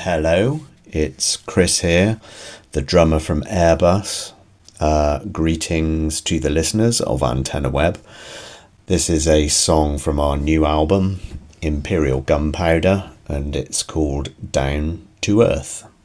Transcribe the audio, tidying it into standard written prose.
Hello, it's Chris here, the drummer from Airbus. Greetings to the listeners of Antenna Web. This is a song from our new album, Imperial Gunpowder, and it's called Down to Earth.